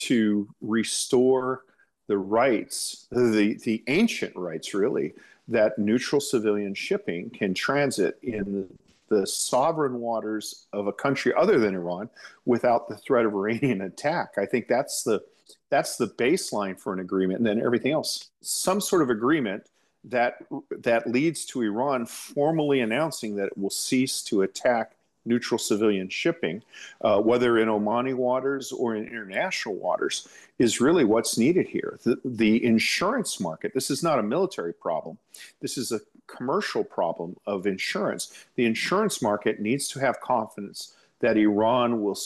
to restore the rights, the ancient rights, really, that neutral civilian shipping can transit in the sovereign waters of a country other than Iran without the threat of Iranian attack. I think that's the baseline for an agreement, and then everything else. Some sort of agreement that leads to Iran formally announcing that it will cease to attack neutral civilian shipping, whether in Omani waters or in international waters, is really what's needed here. The insurance market, this is not a military problem. This is a commercial problem of insurance. The insurance market needs to have confidence that Iran will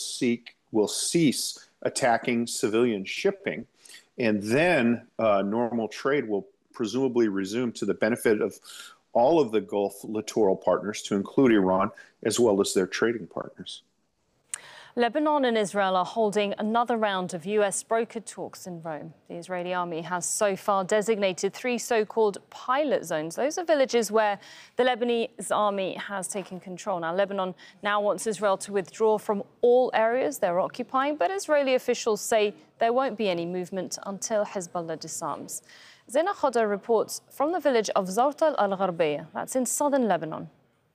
cease attacking civilian shipping, and then normal trade will presumably resume to the benefit of all of the Gulf littoral partners, to include Iran, as well as their trading partners. Lebanon and Israel are holding another round of US brokered talks in Rome. The Israeli army has so far designated 3 so-called pilot zones. Those are villages where the Lebanese army has taken control. Now, Lebanon now wants Israel to withdraw from all areas they're occupying, but Israeli officials say there won't be any movement until Hezbollah disarms. Zena Khoda reports from the village of Zawtar al-Gharbiyya, that's in southern Lebanon.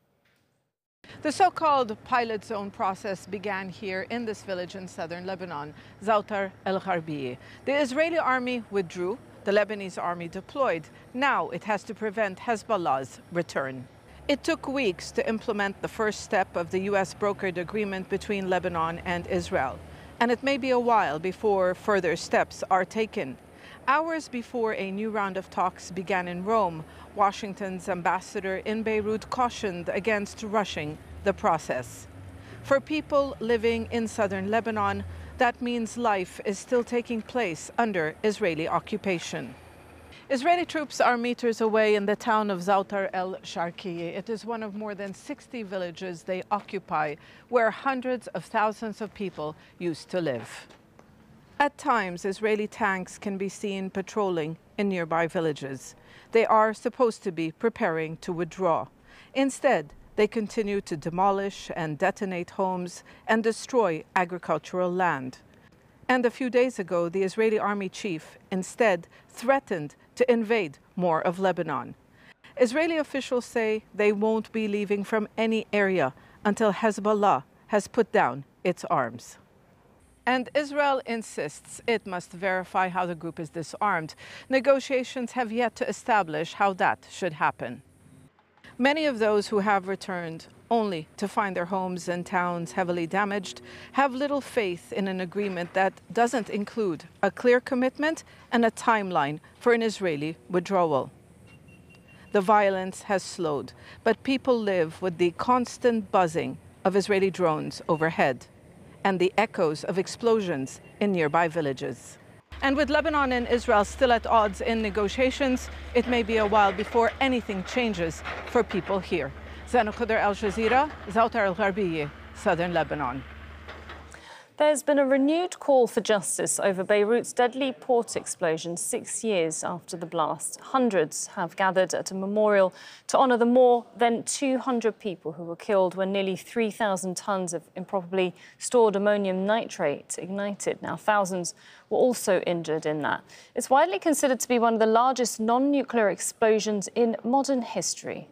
The so-called pilot zone process began here in this village in southern Lebanon, Zawtar al-Gharbiyya. The Israeli army withdrew, the Lebanese army deployed. Now it has to prevent Hezbollah's return. It took weeks to implement the first step of the US brokered agreement between Lebanon and Israel. And it may be a while before further steps are taken. Hours before a new round of talks began in Rome, Washington's ambassador in Beirut cautioned against rushing the process. For people living in southern Lebanon, that means life is still taking place under Israeli occupation. Israeli troops are meters away in the town of Zawtar el-Sharqiya. It is one of more than 60 villages they occupy, where hundreds of thousands of people used to live. At times, Israeli tanks can be seen patrolling in nearby villages. They are supposed to be preparing to withdraw. Instead, they continue to demolish and detonate homes and destroy agricultural land. And a few days ago, the Israeli army chief instead threatened to invade more of Lebanon. Israeli officials say they won't be leaving from any area until Hezbollah has put down its arms. And Israel insists it must verify how the group is disarmed. Negotiations have yet to establish how that should happen. Many of those who have returned only to find their homes and towns heavily damaged have little faith in an agreement that doesn't include a clear commitment and a timeline for an Israeli withdrawal. The violence has slowed, but people live with the constant buzzing of Israeli drones overhead and the echoes of explosions in nearby villages. And with Lebanon and Israel still at odds in negotiations, it may be a while before anything changes for people here. Zena Khoda, Al Jazeera, Zawtar al-Gharbiyya, southern Lebanon. There's been a renewed call for justice over Beirut's deadly port explosion 6 years after the blast. Hundreds have gathered at a memorial to honour the more than 200 people who were killed when nearly 3,000 tons of improperly stored ammonium nitrate ignited. Now, thousands were also injured in that. It's widely considered to be one of the largest non-nuclear explosions in modern history.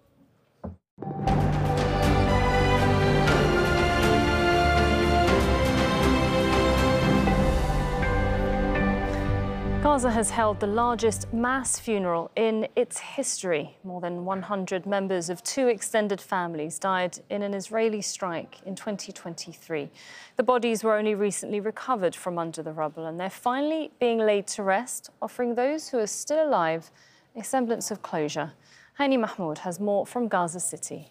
Gaza has held the largest mass funeral in its history. More than 100 members of 2 extended families died in an Israeli strike in 2023. The bodies were only recently recovered from under the rubble, and they're finally being laid to rest, offering those who are still alive a semblance of closure. Hani Mahmoud has more from Gaza City.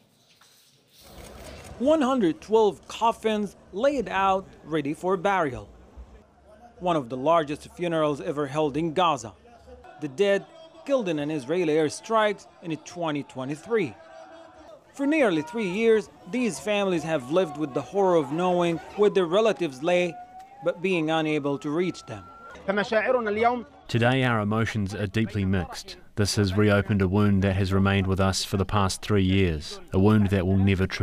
112 coffins laid out, ready for burial. One of the largest funerals ever held in Gaza. The dead killed in an Israeli airstrike in 2023. For nearly 3 years, these families have lived with the horror of knowing where their relatives lay, but being unable to reach them. Today our emotions are deeply mixed. This has reopened a wound that has remained with us for the past 3 years, a wound that will never truly